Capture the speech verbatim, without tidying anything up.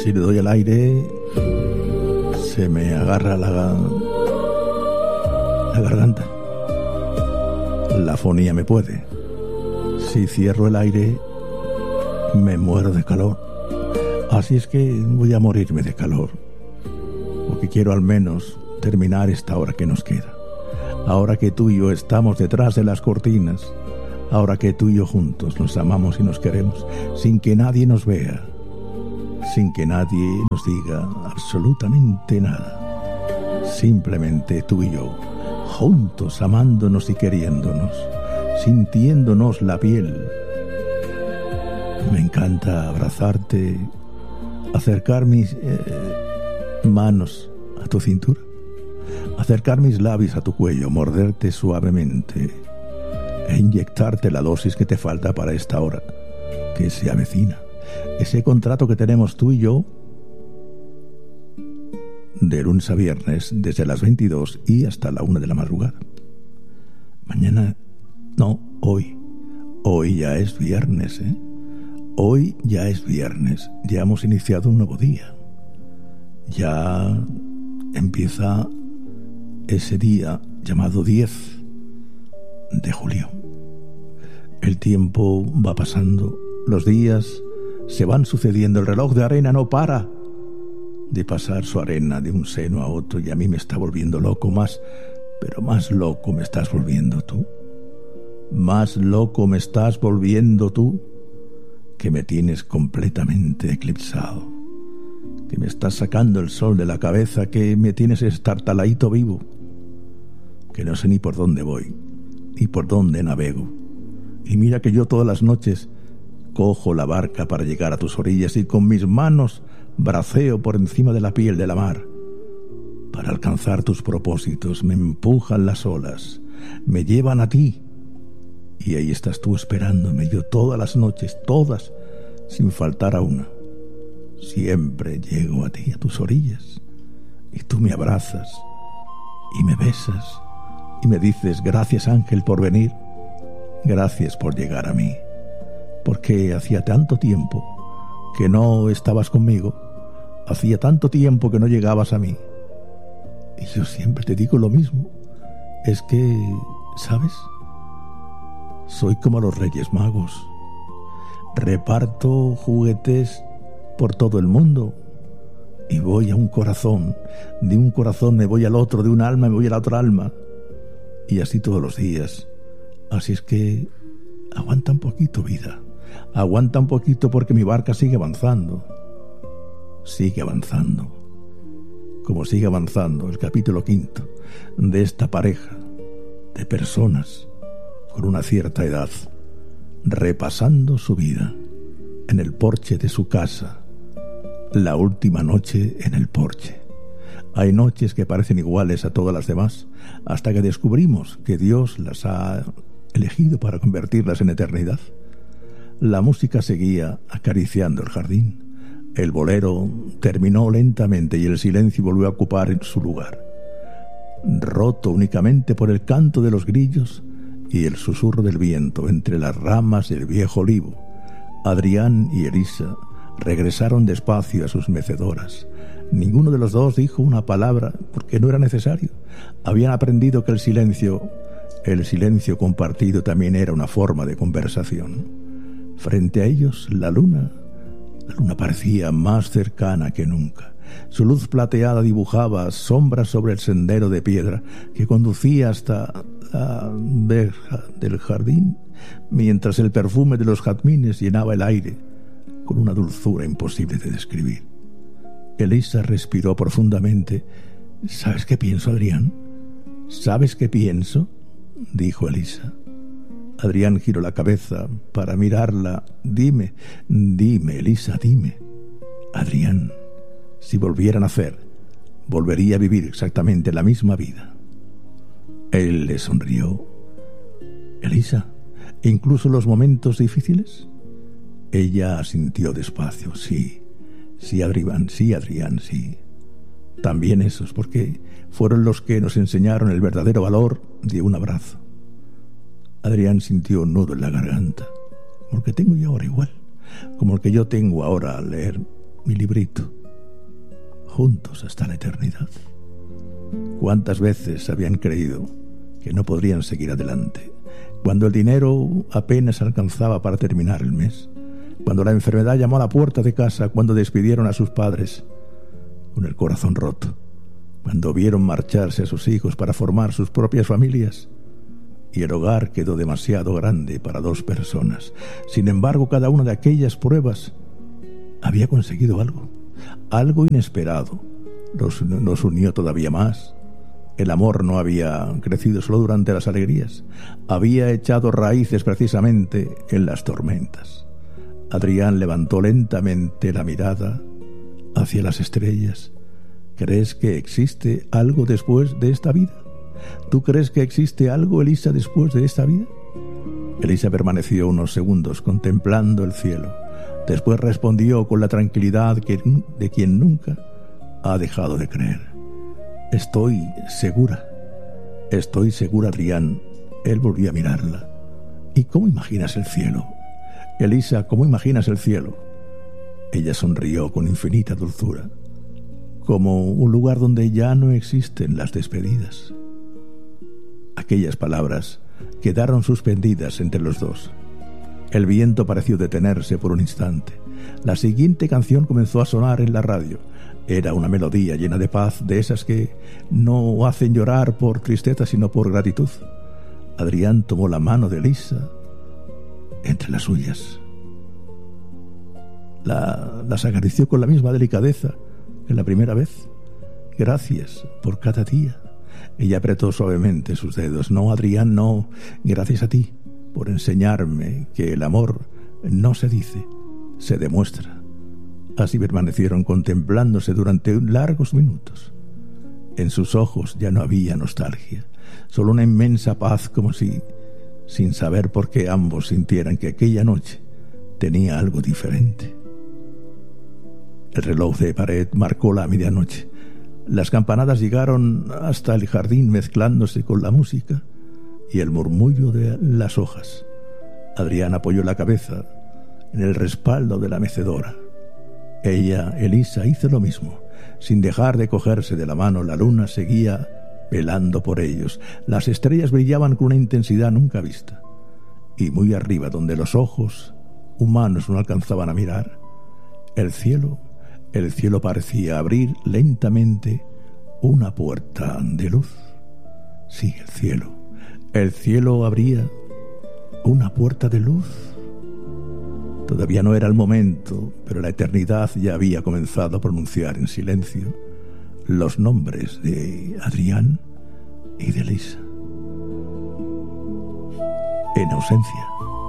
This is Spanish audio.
Si le doy al aire, se me agarra la, la garganta. La fonía me puede. Si cierro el aire, me muero de calor. Así es que voy a morirme de calor, porque quiero al menos terminar esta hora que nos queda. Ahora que tú y yo estamos detrás de las cortinas, ahora que tú y yo juntos nos amamos y nos queremos, sin que nadie nos vea, sin que nadie nos diga absolutamente nada. Simplemente tú y yo, juntos, amándonos y queriéndonos, sintiéndonos la piel. Me encanta abrazarte, acercar mis eh, manos a tu cintura, acercar mis labios a tu cuello, morderte suavemente e inyectarte la dosis que te falta para esta hora que se avecina. Ese contrato que tenemos tú y yo de lunes a viernes desde las veintidós y hasta la una de la madrugada. Mañana, no, hoy, hoy ya es viernes, ¿eh? Hoy ya es viernes, ya hemos iniciado un nuevo día. Ya empieza ese día llamado diez de julio. El tiempo va pasando, los días se van sucediendo, el reloj de arena no para de pasar su arena de un seno a otro y a mí me está volviendo loco, más, pero más loco me estás volviendo tú. Más loco me estás volviendo tú, que me tienes completamente eclipsado, que me estás sacando el sol de la cabeza, que me tienes estartaladito vivo, que no sé ni por dónde voy, ni por dónde navego. Y mira que yo todas las noches cojo la barca para llegar a tus orillas y con mis manos braceo por encima de la piel de la mar. Para alcanzar tus propósitos me empujan las olas, me llevan a ti. Y ahí estás tú esperándome, yo todas las noches, todas, sin faltar a una. Siempre llego a ti, a tus orillas, y tú me abrazas, y me besas, y me dices, gracias ángel por venir, gracias por llegar a mí, porque hacía tanto tiempo que no estabas conmigo, hacía tanto tiempo que no llegabas a mí. Y yo siempre te digo lo mismo, es que, ¿sabes? Soy como los Reyes Magos. Reparto juguetes por todo el mundo y voy a un corazón. De un corazón me voy al otro, de un alma me voy a la otra alma. Y así todos los días. Así es que aguanta un poquito, vida. Aguanta un poquito porque mi barca sigue avanzando. Sigue avanzando. Como sigue avanzando el capítulo quinto de esta pareja de personas con una cierta edad, repasando su vida en el porche de su casa, la última noche en el porche. Hay noches que parecen iguales a todas las demás, hasta que descubrimos que Dios las ha elegido para convertirlas en eternidad. La música seguía acariciando el jardín. El bolero terminó lentamente y el silencio volvió a ocupar su lugar, roto únicamente por el canto de los grillos y el susurro del viento entre las ramas del viejo olivo. Adrián y Elisa regresaron despacio a sus mecedoras. Ninguno de los dos dijo una palabra porque no era necesario. Habían aprendido que el silencio, el silencio compartido también era una forma de conversación. Frente a ellos, la luna, la luna parecía más cercana que nunca. Su luz plateada dibujaba sombras sobre el sendero de piedra que conducía hasta la verja del jardín, mientras el perfume de los jazmines llenaba el aire con una dulzura imposible de describir. Elisa respiró profundamente. ¿Sabes qué pienso, Adrián? ¿Sabes qué pienso?, dijo Elisa. Adrián giró la cabeza para mirarla. Dime, dime, Elisa, dime. Adrián, si volviera a nacer, volvería a vivir exactamente la misma vida. Él le sonrió. Elisa, ¿incluso los momentos difíciles? Ella asintió despacio. Sí, sí, Adrián, sí, Adrián, sí. También esos, porque fueron los que nos enseñaron el verdadero valor de un abrazo. Adrián sintió un nudo en la garganta, como el que tengo yo ahora igual, como el que yo tengo ahora al leer mi librito, juntos hasta la eternidad. ¿Cuántas veces habían creído que no podrían seguir adelante? Cuando el dinero apenas alcanzaba para terminar el mes, cuando la enfermedad llamó a la puerta de casa, cuando despidieron a sus padres con el corazón roto, cuando vieron marcharse a sus hijos para formar sus propias familias y el hogar quedó demasiado grande para dos personas. Sin embargo, cada una de aquellas pruebas había conseguido algo, algo inesperado. Los, los unió todavía más. El amor no había crecido solo durante las alegrías, había echado raíces precisamente en las tormentas. Adrián levantó lentamente la mirada hacia las estrellas. ¿Crees que existe algo después de esta vida? ¿Tú crees que existe algo, Elisa, después de esta vida? Elisa permaneció unos segundos contemplando el cielo. Después respondió con la tranquilidad que, de quien nunca ha dejado de creer. Estoy segura. Estoy segura, Adrián. Él volvió a mirarla. ¿Y cómo imaginas el cielo? Elisa, ¿cómo imaginas el cielo? Ella sonrió con infinita dulzura, como un lugar donde ya no existen las despedidas. Aquellas palabras quedaron suspendidas entre los dos. El viento pareció detenerse por un instante. La siguiente canción comenzó a sonar en la radio. Era una melodía llena de paz, de esas que no hacen llorar por tristeza, sino por gratitud. Adrián tomó la mano de Elisa entre las suyas. La, las acarició con la misma delicadeza que la primera vez. Gracias por cada día. Ella apretó suavemente sus dedos. No, Adrián, no. Gracias a ti por enseñarme que el amor no se dice, se demuestra. Así permanecieron contemplándose durante largos minutos. En sus ojos ya no había nostalgia, solo una inmensa paz, como si, sin saber por qué, ambos sintieran que aquella noche tenía algo diferente. El reloj de pared marcó la medianoche. Las campanadas llegaron hasta el jardín mezclándose con la música y el murmullo de las hojas. Adrián apoyó la cabeza en el respaldo de la mecedora. Ella, Elisa, hizo lo mismo. Sin dejar de cogerse de la mano, la luna seguía velando por ellos. Las estrellas brillaban con una intensidad nunca vista. Y muy arriba, donde los ojos humanos no alcanzaban a mirar, el cielo, el cielo parecía abrir lentamente una puerta de luz. Sí, el cielo. El cielo abría una puerta de luz. Todavía no era el momento, pero la eternidad ya había comenzado a pronunciar en silencio los nombres de Adrián y de Elisa. En ausencia